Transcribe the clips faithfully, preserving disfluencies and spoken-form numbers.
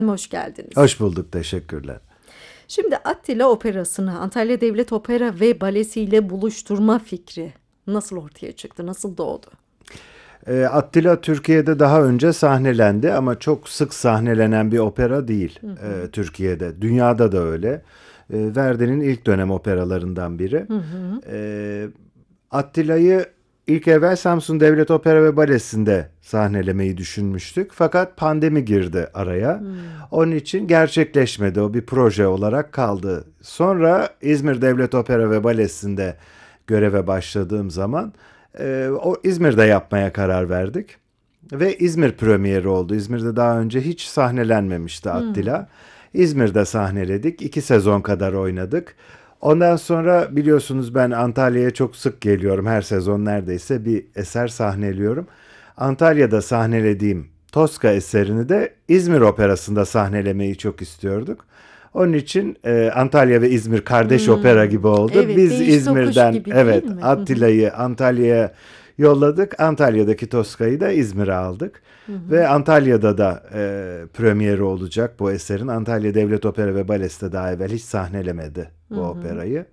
Hoş geldiniz. Hoş bulduk, teşekkürler. Şimdi Attila Operası'nı Antalya Devlet Opera ve Balesi ile buluşturma fikri nasıl ortaya çıktı, nasıl doğdu? E, Attila Türkiye'de daha önce sahnelendi ama çok sık sahnelenen bir opera değil Hı hı. e, Türkiye'de. Dünyada da öyle. E, Verdi'nin ilk dönem operalarından biri. Hı hı. E, Attila'yı ilk evvel Samsun Devlet Opera ve Balesi'nde sahnelemeyi düşünmüştük. Fakat pandemi girdi araya. Hmm. Onun için gerçekleşmedi. O bir proje olarak kaldı. Sonra İzmir Devlet Opera ve Balesi'nde göreve başladığım zaman e, o İzmir'de yapmaya karar verdik. Ve İzmir premieri oldu. İzmir'de daha önce hiç sahnelenmemişti Hmm. Attila. İzmir'de sahneledik. İki sezon kadar oynadık. Ondan sonra biliyorsunuz ben Antalya'ya çok sık geliyorum. Her sezon neredeyse bir eser sahneliyorum. Antalya'da sahnelediğim Tosca eserini de İzmir Operası'nda sahnelemeyi çok istiyorduk. Onun için e, Antalya ve İzmir kardeş opera Hmm. gibi oldu. Evet, Biz değiş tokuş İzmir'den gibi değil evet mi? Hı hı. Attila'yı Antalya'ya yolladık. Antalya'daki Tosca'yı da İzmir'e aldık. Hı hı. Ve Antalya'da da e, premieri olacak bu eserin. Antalya Devlet Opera ve Balesi'de daha evvel hiç sahnelemedi Hı bu hı. operayı.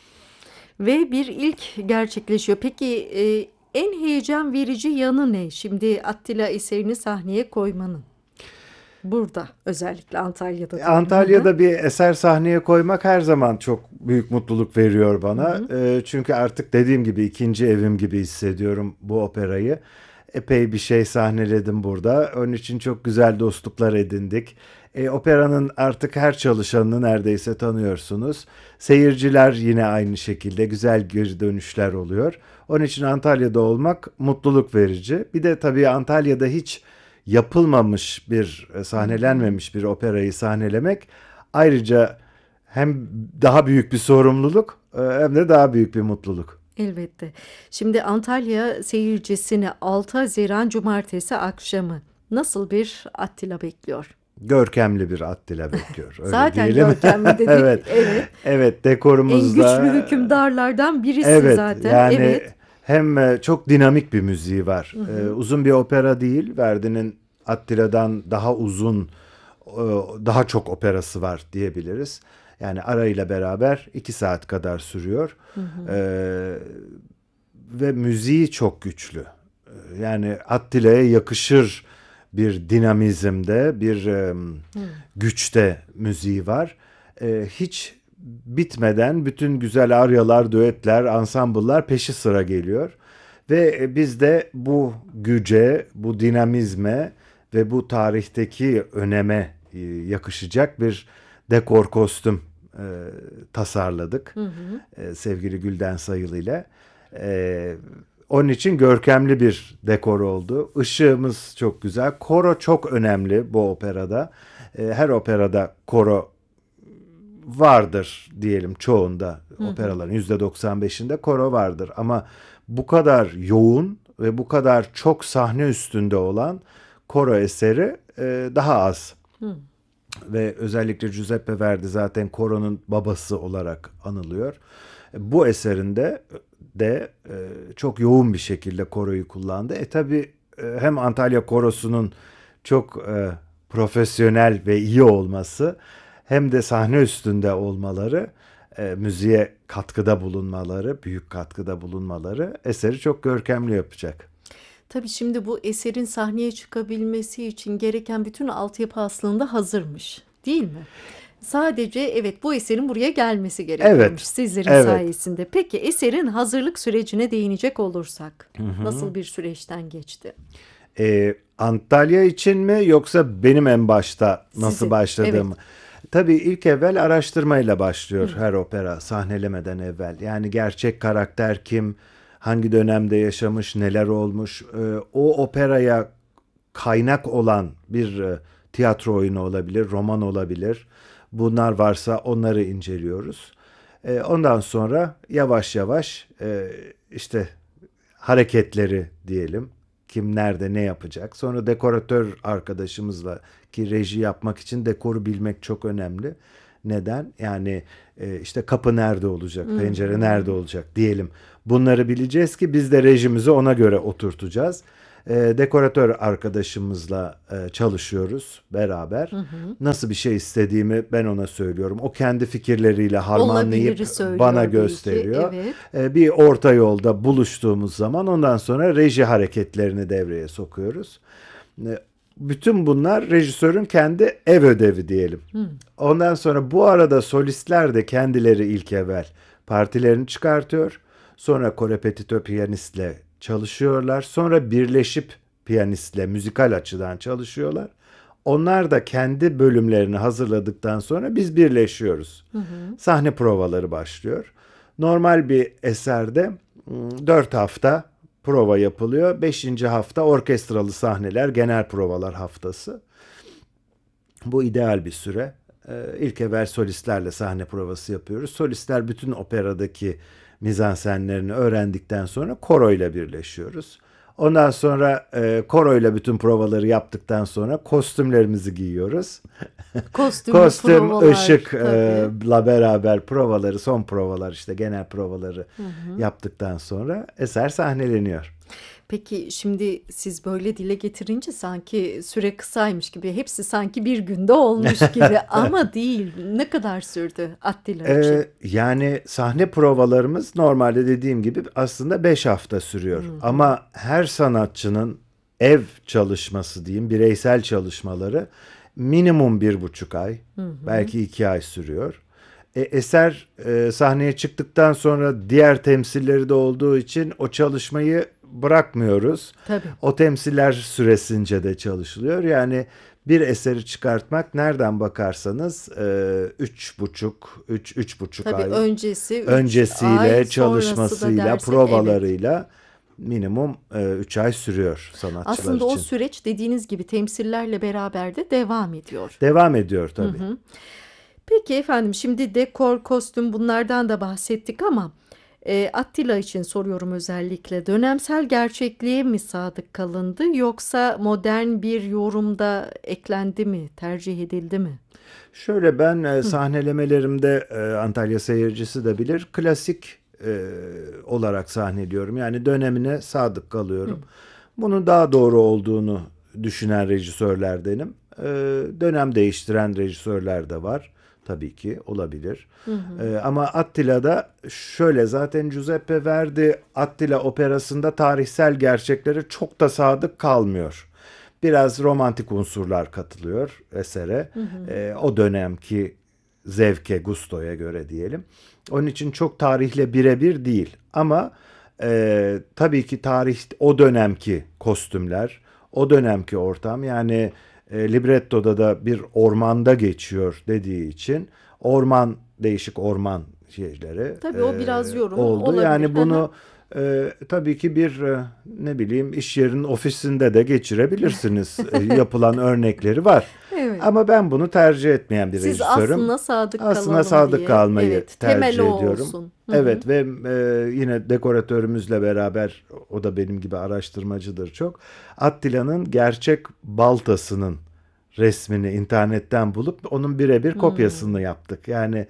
Ve bir ilk gerçekleşiyor. Peki e, en heyecan verici yanı ne? Şimdi Attila eserini sahneye koymanın. Burada özellikle Antalya'da diyelim. Hı hı. Antalya'da bir eser sahneye koymak her zaman çok büyük mutluluk veriyor Hı bana. hı. E, çünkü artık dediğim gibi ikinci evim gibi hissediyorum bu operayı. Epey bir şey sahneledim burada. Onun için çok güzel dostluklar edindik. E, operanın artık her çalışanını neredeyse tanıyorsunuz. Seyirciler yine aynı şekilde güzel geri dönüşler oluyor. Onun için Antalya'da olmak mutluluk verici. Bir de tabii Antalya'da hiç yapılmamış bir, e, Hı hı. sahnelenmemiş bir operayı sahnelemek ayrıca hem daha büyük bir sorumluluk e, hem de daha büyük bir mutluluk. Elbette. Şimdi Antalya seyircisini altı Haziran Cumartesi akşamı nasıl bir Attila bekliyor? Görkemli bir Attila bekliyor. Öyle Zaten diyelim. görkemli dedik. Evet. Evet. Evet, En güçlü dekorumuzda hükümdarlardan birisi evet zaten. yani Evet. hem e, çok dinamik bir müziği var. Hı E, hı. uzun bir opera değil. Verdi'nin Attila'dan daha uzun, e, daha çok operası var diyebiliriz. Yani arayla beraber iki saat kadar sürüyor. Hı hı. E, Ve müziği çok güçlü. Yani Attila'ya yakışır bir dinamizmde, bir e, Hı. güçte müziği var. E, hiç bitmeden bütün güzel aryalar, düetler, ansambıllar peşi sıra geliyor. Ve e, biz de bu güce, bu dinamizme ve bu tarihteki öneme e, yakışacak bir dekor kostüm e, tasarladık. Hı hı. E, sevgili Gülden Sayılı ile. E, Onun için görkemli bir dekor oldu. Işığımız çok güzel. Koro çok önemli bu operada. E, her operada koro vardır diyelim çoğunda. Hı hı. Operaların yüzde doksan beşinde koro vardır. Ama bu kadar yoğun ve bu kadar çok sahne üstünde olan koro eseri e, daha az. Hı. Ve özellikle Giuseppe Verdi zaten koronun babası olarak anılıyor. Bu eserinde de e, çok yoğun bir şekilde koroyu kullandı. E tabi hem Antalya Korosu'nun çok e, profesyonel ve iyi olması hem de sahne üstünde olmaları, e, müziğe katkıda bulunmaları, büyük katkıda bulunmaları eseri çok görkemli yapacak. Tabii şimdi bu eserin sahneye çıkabilmesi için gereken bütün altyapı aslında hazırmış, değil mi? Sadece evet bu eserin buraya gelmesi gerekiyormuş Evet, sizlerin evet. sayesinde. Peki eserin hazırlık sürecine değinecek olursak Hı hı. nasıl bir süreçten geçti? Ee, Antalya için mi yoksa benim en başta nasıl Sizin. başladığım? Evet. Tabii ilk evvel araştırmayla başlıyor Hı. her opera sahnelemeden evvel. Yani gerçek karakter kim, hangi dönemde yaşamış, neler olmuş. Ee, o operaya kaynak olan bir e, tiyatro oyunu olabilir, roman olabilir. Bunlar varsa onları inceliyoruz. Ee, ondan sonra yavaş yavaş e, işte hareketleri diyelim. Kim nerede ne yapacak. Sonra dekoratör arkadaşımızla ki reji yapmak için dekoru bilmek çok önemli. Neden? Yani e, işte kapı nerede olacak, Hı pencere nerede hı. olacak diyelim. Bunları bileceğiz ki biz de rejimizi ona göre oturtacağız. E, dekoratör arkadaşımızla e, çalışıyoruz beraber. Hı hı. Nasıl bir şey istediğimi ben ona söylüyorum. O kendi fikirleriyle harmanlayıp bana gösteriyor. Evet. E, bir orta yolda buluştuğumuz zaman ondan sonra reji hareketlerini devreye sokuyoruz. E, bütün bunlar rejisörün kendi ev ödevi diyelim. Hı. Ondan sonra bu arada solistler de kendileri ilk evvel partilerini çıkartıyor. Sonra korepetitör piyanistle çalışıyorlar. Sonra birleşip piyanistle müzikal açıdan çalışıyorlar. Onlar da kendi bölümlerini hazırladıktan sonra biz birleşiyoruz. Hı hı. Sahne provaları başlıyor. Normal bir eserde dört hafta prova yapılıyor. Beşinci hafta orkestralı sahneler, genel provalar haftası. Bu ideal bir süre. İlk evvel solistlerle sahne provası yapıyoruz. Solistler bütün operadaki mizansenlerini öğrendikten sonra koroyla birleşiyoruz. Ondan sonra e, koroyla bütün provaları yaptıktan sonra kostümlerimizi giyiyoruz. Kostüm, Kostüm, provalar, ışıkla beraber provaları, son provalar işte genel provaları hı hı. yaptıktan sonra eser sahneleniyor. Peki şimdi siz böyle dile getirince sanki süre kısaymış gibi, hepsi sanki bir günde olmuş gibi ama değil. Ne kadar sürdü Attila için? Ee, yani sahne provalarımız normalde dediğim gibi aslında beş hafta sürüyor. Hı hı. Ama her sanatçının ev çalışması diyeyim, bireysel çalışmaları minimum bir buçuk ay, hı hı. belki iki ay sürüyor. E, eser e, sahneye çıktıktan sonra diğer temsilleri de olduğu için o çalışmayı bırakmıyoruz. Tabii. O temsiller süresince de çalışılıyor. Yani bir eseri çıkartmak nereden bakarsanız üç buçuk, üç üç buçuk ay öncesi, öncesiyle, ay, çalışmasıyla, dersek, provalarıyla evet. minimum üç ay sürüyor sanatçılar Aslında için. Aslında o süreç dediğiniz gibi temsillerle beraber de devam ediyor. Devam ediyor tabii. Hı hı. Peki efendim, şimdi dekor, kostüm, bunlardan da bahsettik ama e, Attila için soruyorum özellikle. Dönemsel gerçekliğe mi sadık kalındı yoksa modern bir yorumda eklendi mi, tercih edildi mi? Şöyle, ben e, sahnelemelerimde e, Antalya seyircisi de bilir, klasik e, olarak sahneliyorum. Yani dönemine sadık kalıyorum. Hı. Bunun daha doğru olduğunu düşünen rejisörlerdenim. E, dönem değiştiren rejisörler de var. Tabii ki olabilir. Hı hı. Ee, ama Attila'da şöyle, zaten Giuseppe Verdi Attila operasında tarihsel gerçeklere çok da sadık kalmıyor. Biraz romantik unsurlar katılıyor esere. Hı hı. Ee, o dönemki zevke, gustoya göre diyelim. Onun için çok tarihle birebir değil. Ama e, tabii ki tarih, o dönemki kostümler, o dönemki ortam, yani E, librettoda da bir ormanda geçiyor dediği için orman, değişik orman şeyleri tabii o biraz yorum oldu. olabilir. Yani bunu e, tabii ki bir e, ne bileyim iş yerinin ofisinde de geçirebilirsiniz. e, yapılan örnekleri var. Evet. Ama ben bunu tercih etmeyen bir Siz rejisörüm. aslında sadık Aslında kalalım sadık diye. kalmayı Evet, tercih temel ediyorum. Olsun. Hı-hı. Evet ve e, yine dekoratörümüzle beraber, o da benim gibi araştırmacıdır çok. Attila'nın gerçek baltasının resmini internetten bulup onun birebir kopyasını hmm. yaptık. Yani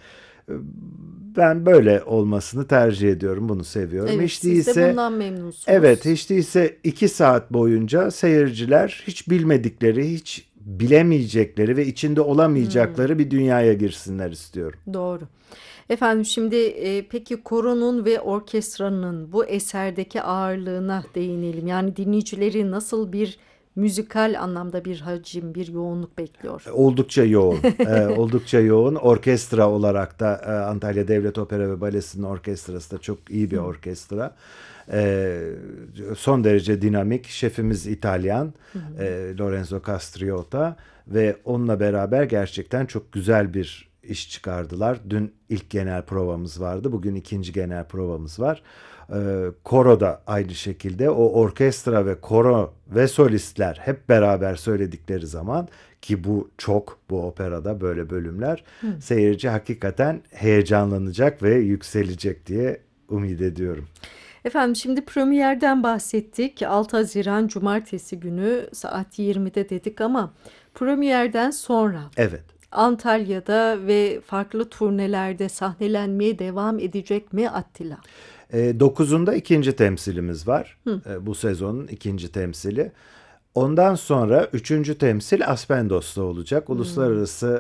ben böyle olmasını tercih ediyorum. Bunu seviyorum. Evet, hiç siz değilse, de bundan memnunsunuz. Evet, hiç değilse iki saat boyunca seyirciler hiç bilmedikleri, hiç bilemeyecekleri ve içinde olamayacakları hmm. bir dünyaya girsinler istiyorum. Doğru. Efendim şimdi e, peki koronun ve orkestranın bu eserdeki ağırlığına değinelim. Yani dinleyicileri nasıl bir müzikal anlamda bir hacim, bir yoğunluk bekliyor? Oldukça yoğun. ee, oldukça yoğun. Orkestra olarak da e, Antalya Devlet Opera ve Balesi'nin orkestrası da çok iyi bir orkestra. Ee, son derece dinamik. Şefimiz İtalyan, e, Lorenzo Castriota, ve onunla beraber gerçekten çok güzel bir iş çıkardılar. Dün ilk genel provamız vardı. Bugün ikinci genel provamız var. Ee, koro da aynı şekilde. O orkestra ve koro ve solistler hep beraber söyledikleri zaman, ki bu çok, bu operada böyle bölümler, Hı. seyirci hakikaten heyecanlanacak ve yükselecek diye umut ediyorum. Efendim şimdi premierden bahsettik. altı Haziran Cumartesi günü saat yirmide dedik ama premierden sonra evet. Antalya'da ve farklı turnelerde sahnelenmeye devam edecek mi Attila? E, dokuzunda ikinci temsilimiz var. E, bu sezonun ikinci temsili. Ondan sonra üçüncü temsil Aspendos'ta olacak. Uluslararası